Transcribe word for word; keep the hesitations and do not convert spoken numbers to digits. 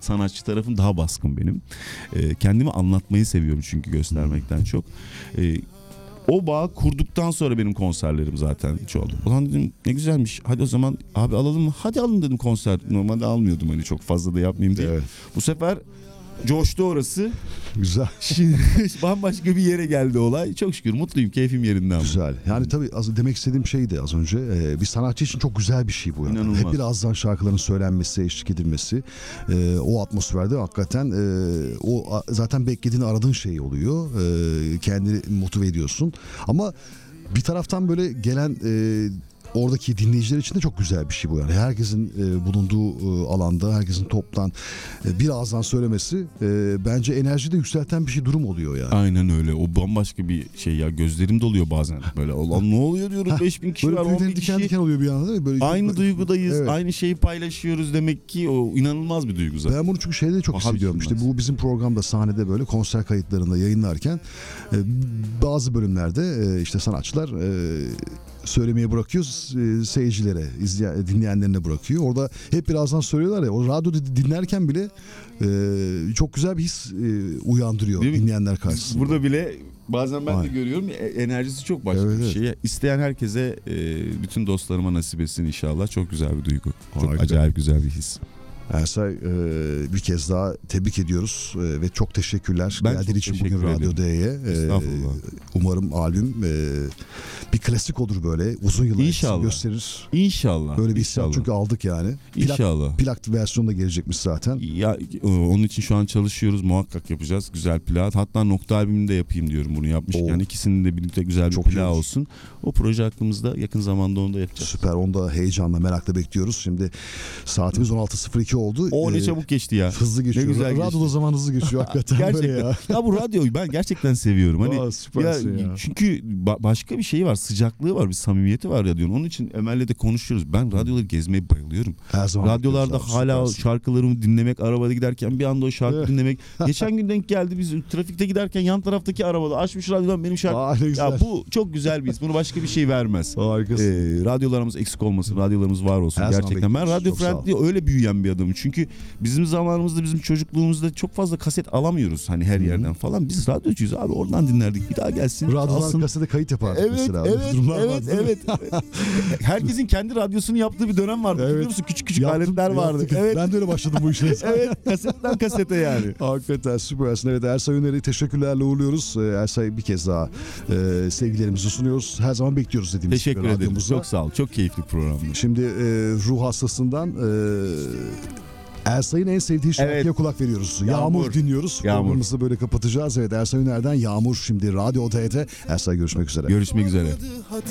sanatçı tarafım daha baskın benim. E, kendimi anlatmayı seviyorum çünkü göstermekten çok. E, O bağı kurduktan sonra benim konserlerim zaten çoğaldı. Ulan dedim ne güzelmiş. Hadi o zaman abi alalım mı? Hadi alın dedim konser. Normalde almıyordum hani çok fazla da yapmayayım diye. Evet. Bu sefer coştu orası. Güzel. Şimdi bambaşka bir yere geldi olay. Çok şükür mutluyum. Keyfim yerinde ama. Güzel. Yani tabii az demek istediğim şeydi az önce. E, bir sanatçı için çok güzel bir şey bu. Yani. İnanılmaz. Hep birazdan şarkıların söylenmesi, eşlik edilmesi. E, o atmosferde hakikaten e, o zaten beklediğin, aradığın şey oluyor. E, kendini motive ediyorsun. Ama bir taraftan böyle gelen e, oradaki dinleyiciler için de çok güzel bir şey bu yani. Herkesin e, bulunduğu e, alanda, herkesin toptan e, bir ağızdan söylemesi e, bence enerji de yükselten bir şey durum oluyor yani. Aynen öyle. O bambaşka bir şey ya. Gözlerim doluyor bazen. Böyle olan ne oluyor diyorum. beş bin kişi Böyle var, on bin tüylerin diken kişi. diken oluyor bir anda değil mi? Böyle, Aynı böyle, duygudayız. evet. Aynı şeyi paylaşıyoruz demek ki o inanılmaz bir duygu zaten. Ben bunu çünkü şeyde çok Paha hissediyorum. İşte biçilmez. bu bizim programda sahnede böyle konser kayıtlarında yayınlarken e, bazı bölümlerde e, işte sanatçılar e, söylemeye bırakıyor, e, seyircilere, izleyen, dinleyenlerine bırakıyor. Orada hep birazdan söylüyorlar ya, o radyoda dinlerken bile e, çok güzel bir his e, uyandırıyor Değil mi? dinleyenler karşısında. Burada bile bazen ben Aynen. de görüyorum e- enerjisi çok başka Evet, bir evet. şey. İsteyen herkese e, bütün dostlarıma nasip etsin inşallah. Çok güzel bir duygu. Çok Harika. acayip güzel bir his. Ersay, e, bir kez daha tebrik ediyoruz e, ve çok teşekkürler Ben geldiğin çok için teşekkür bugün Radyo ederim. D'ye. E, Estağfurullah. umarım albüm e, bir klasik olur böyle. Uzun yıllar İnşallah. gösterir. İnşallah. Böyle bir İnşallah. hissiyat çünkü aldık yani. Plak, İnşallah. plak versiyonu da gelecekmiş zaten. Ya e, onun için şu an çalışıyoruz, muhakkak yapacağız güzel plak. Hatta nokta albümünü de yapayım diyorum bunu yapmışken. Oo. İkisinin de birlikte güzel bir Çok iyi plak olur. olsun. O proje hakkımızda yakın zamanda onu da yapacağız. Süper, onu da heyecanla, merakla bekliyoruz. Şimdi saatimiz on altı sıfır iki oldu. O ne Ee, çabuk geçti ya. Hızlı geçiyor. Ne güzel geçti. Radyoda zaman hızlı geçiyor hakikaten Gerçekten. böyle ya. Ya bu radyoyu ben gerçekten seviyorum. Hani Aa, süpersin ya. çünkü ba- başka bir şey var, sıcaklığı var, bir samimiyeti var radyonun. Onun için Emel'le de konuşuyoruz. Ben radyoları gezmeye bayılıyorum. Her zaman Radyolarda bekliyoruz abi, hala süpersin. şarkılarımı dinlemek, arabada giderken bir anda o şarkı Evet. dinlemek. Geçen gün denk geldi, biz trafikte giderken yan taraftaki arabada açmış radyodan benim şarkı. Aa, ne güzel. Ya bu çok güzel bir his. Bunu başka bir şey vermez. Harikasın. Ee, radyolarımız eksik olmasın, radyolarımız var olsun Her zaman gerçekten. Ben bekliyoruz. radyo Çok sağ ol. friendly öyle büyüyen bir adamım. Çünkü bizim zamanımızda, bizim çocukluğumuzda çok fazla kaset alamıyoruz hani her yerden falan. Biz radyocuyuz abi, oradan dinlerdik. Bir daha gelsin. Radyodan alsın. kasete kayıt yapardık Evet, mesela. Öyle evet, durumlar evet, vardı, değil mi? evet. Herkesin kendi radyosunu yaptığı bir dönem vardı. Evet. Biliyor musun? Küçük küçük Yaptım, aletler vardı. yaptık. Evet. Ben de öyle başladım bu işe. Evet, kasetten kasete yani. Hakikaten süpersin. Evet, Ersay Üner'i teşekkürlerle uğurluyoruz. Ee, Ersay, bir kez daha e, sevgilerimizi sunuyoruz. Her zaman bekliyoruz dediğimiz Teşekkür gibi ederim. radyomuzda. Çok sağ ol. Çok keyifli programdı. Şimdi e, ruh hastasından e, Ersay'ın en sevdiği şarkıya Evet. kulak veriyoruz. Yağmur, Yağmur. dinliyoruz. Yağmur. Programımızı böyle kapatacağız. Evet, Ersay Üner'den Yağmur şimdi Radyo D'de. Ersay, görüşmek üzere. Görüşmek üzere.